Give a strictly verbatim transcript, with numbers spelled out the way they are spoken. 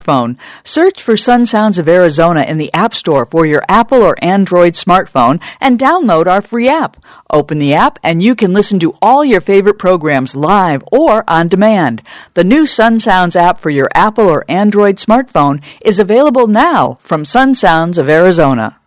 Phone. Search for Sun Sounds of Arizona in the App Store for your Apple or Android smartphone and download our free app. Open the app and you can listen to all your favorite programs live or on demand. The new Sun Sounds app for your Apple or Android smartphone is available now from Sun Sounds of Arizona.